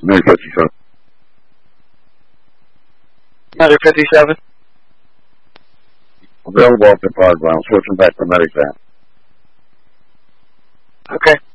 Medic 57. Medic 57. Available up to 5 rounds. Switching back to medic van. Okay.